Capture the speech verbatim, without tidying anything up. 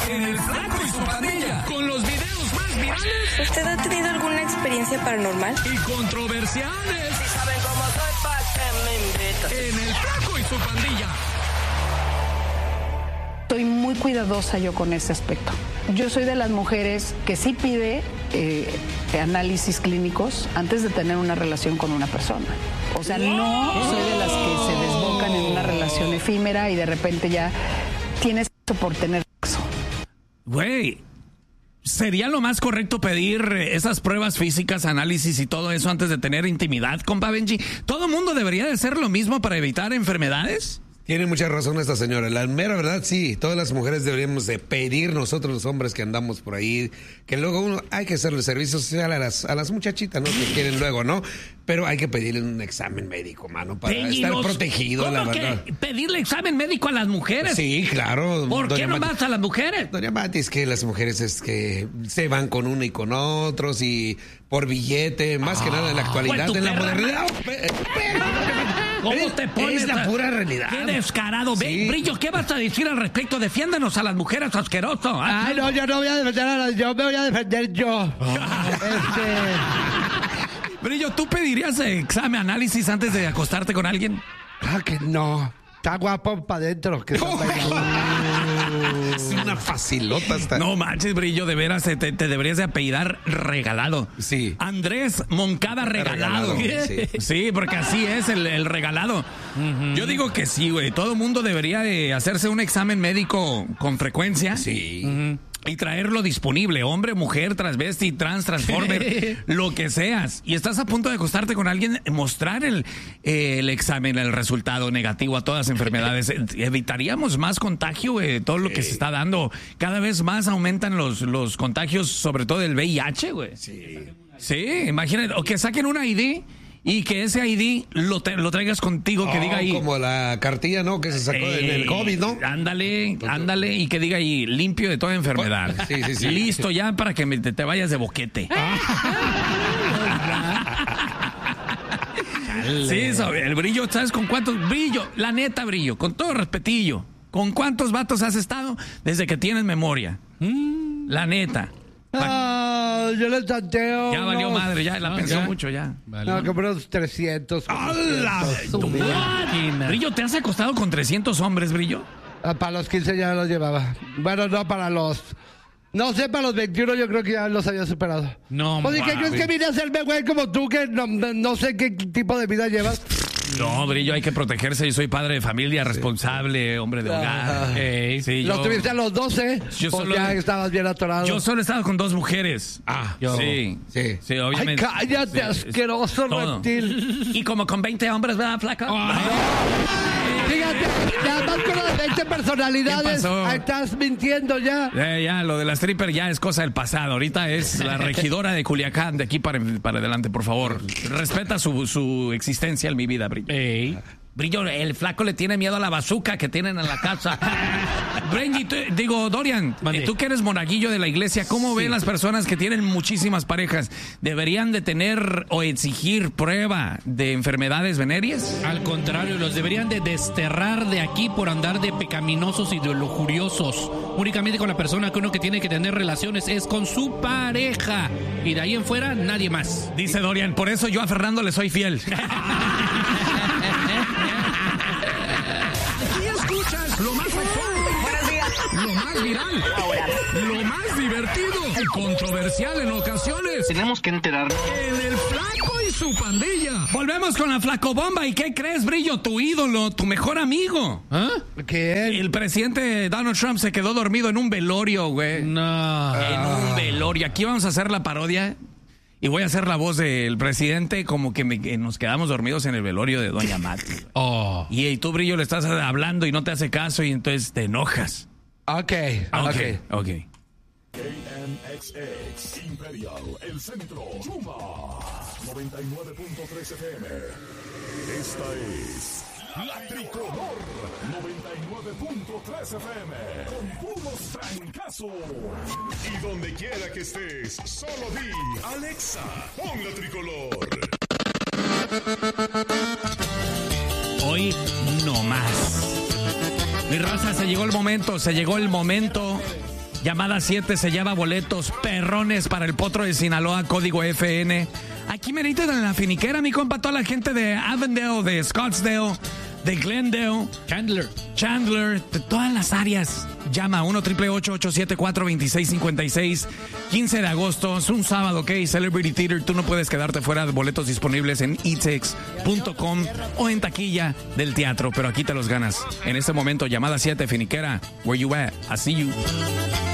en El Flaco y su Pandilla, con los videos más virales. ¿Usted ha tenido alguna experiencia paranormal? Y controversiales. Si saben cómo soy, pa' que me invitan. En El Flaco y su Pandilla. Estoy muy cuidadosa yo con ese aspecto. Yo soy de las mujeres que sí pide eh, análisis clínicos antes de tener una relación con una persona. O sea, no soy de las que se desbocan en una relación efímera y de repente ya tienes sexo por tener sexo. Güey, ¿sería lo más correcto pedir esas pruebas físicas, análisis y todo eso antes de tener intimidad, compa Benji? ¿Todo mundo debería de hacer lo mismo para evitar enfermedades? Tiene mucha razón esta señora. La mera verdad, sí, todas las mujeres deberíamos de pedir nosotros los hombres que andamos por ahí, que luego uno hay que hacerle servicio social a las, a las muchachitas, ¿no? Que quieren luego, ¿no? Pero hay que pedirle un examen médico, mano, para Benji, estar los- protegido, ¿Cómo la que verdad. pedirle examen médico a las mujeres? Sí, claro. ¿Por qué doña nomás Mati. a las mujeres? Doña Mati, es que las mujeres es que se van con uno y con otros y por billete, más que nada en la actualidad, pues tu en la perra modernidad. Pe- ¿Cómo es- te pones? Es la a- pura realidad. Qué descarado. Ve, Sí. Brillo, ¿qué vas a decir al respecto? Defiéndanos a las mujeres, asqueroso. Ah, Ay, no, yo no voy a defender a las, yo me voy a defender yo. Este, Brillo, ¿tú pedirías examen, análisis antes de acostarte con alguien? ah, que no. Está guapo para adentro. Que está bailando. Es una facilota hasta. No manches, Brillo, de veras, te, te deberías de apellidar Regalado. Sí. Andrés Moncada Regalado. Regalado, sí. Sí, porque así es el, el regalado. Yo digo que sí, güey. Todo mundo debería de hacerse un examen médico con frecuencia. Sí. Y traerlo disponible, hombre, mujer, transvesti, trans, transformer, lo que seas. Y estás a punto de acostarte con alguien, mostrar el, eh, el examen, el resultado negativo a todas las enfermedades. Evitaríamos más contagio, eh, todo lo que se está dando. Cada vez más aumentan los, los contagios, sobre todo del V I H, güey. Sí. Sí, imagínate, o que saquen una I D y que ese I D lo, te- lo traigas contigo, que Oh, diga ahí. como la cartilla, ¿no? Que se sacó en el Eh, COVID, ¿no? Ándale, ándale, y que diga ahí, limpio de toda enfermedad. Sí, sí, sí. Listo ya para que me- te, te vayas de boquete. Sí, eso, el Brillo, ¿sabes con cuántos? Brillo, la neta, Brillo, con todo respetillo, ¿con cuántos vatos has estado desde que tienes memoria? La neta. Ah, yo le tanteo. Ya valió unos- madre, ya la pensó ya. mucho, ya. No, como unos trescientos. ¡Hala! Su máquina. Brillo, ¿te has acostado con trescientos hombres, Brillo? Ah, para los quince ya los llevaba. Bueno, no para los... No sé, para los veintiuno yo creo que ya los había superado. No, Pues, ¿y qué crees que vine a hacerme güey como tú que no, no sé qué tipo de vida llevas? No, Brillo, hay que protegerse. Yo soy padre de familia, responsable, hombre de hogar. Ey, sí, Los yo, tuviste a los doce, Yo pues solo- ya estabas bien atorado. yo solo he estado con dos mujeres. Ah, Sí, Sí. sí, Ay, obviamente. cállate, Sí, asqueroso todo. reptil. Y como con veinte hombres, ¿verdad, flaca? Fíjate, ya más con las veinte personalidades. ¿Qué pasó? Ahí estás mintiendo ya. Eh, ya, lo de la stripper ya es cosa del pasado. Ahorita es la regidora de Culiacán, de aquí para, para adelante, por favor. Respeta su, su existencia en mi vida, Brillo. Brillo, el flaco le tiene miedo a la bazuca que tienen en la casa. Benji, tú- digo, Dorian, eh, tú que eres monaguillo de la iglesia, ¿cómo ven las personas que tienen muchísimas parejas? ¿Deberían de tener o exigir prueba de enfermedades venéreas? Al contrario, los deberían de desterrar de aquí por andar de pecaminosos y de lujuriosos. Únicamente con la persona que uno que tiene que tener relaciones es con su pareja. Y de ahí en fuera, nadie más. Dice Dorian, por eso yo a Fernando le soy fiel. Aquí escuchas lo más actual, Buenos días. lo más viral, lo más divertido y controversial en ocasiones. Tenemos que enterarnos. En El Flaco y su Pandilla. Volvemos con la flacobomba. ¿Y qué crees, Brillo? Tu ídolo, tu mejor amigo. ¿Ah? ¿Qué? El presidente Donald Trump se quedó dormido en un velorio, güey. No. En un velorio. Aquí vamos a hacer la parodia. Y voy a hacer la voz del presidente como que, me- que nos quedamos dormidos en el velorio de Doña Mati. Oh. Y, y tú, Brillo, le estás hablando y no te hace caso y entonces te enojas. Ok, Ok, ok. ok. K N X X Imperial, el centro, Chuma, noventa y nueve punto tres F M. Esta es La Tricolor, noventa y nueve punto tres F M, con puros trancazos. Y donde quiera que estés, solo di, Alexa, pon La Tricolor. Hoy no más. Mi raza, se llegó el momento, se llegó el momento Llamada siete se lleva boletos perrones para el Potro de Sinaloa, código F N. Aquí merito en la finiquera, mi compa, toda la gente de Avondale, de Scottsdale, de Glendale, Chandler. Chandler, de todas las áreas. Llama uno triple ocho ocho siete cuatro dos seis cinco seis. quince de agosto, es un sábado, ¿ok? Celebrity Theater, tú no puedes quedarte fuera de boletos disponibles en e tix punto com o en taquilla del teatro, pero aquí te los ganas. En este momento, llamada siete, finiquera, where you at? I see you.